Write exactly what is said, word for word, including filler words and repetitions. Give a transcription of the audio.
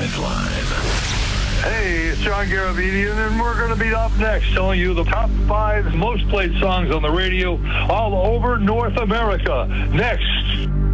Lifeline. Hey, it's John Garavitian, and we're going to be up next telling you the top five most played songs on the radio all over North America. Next.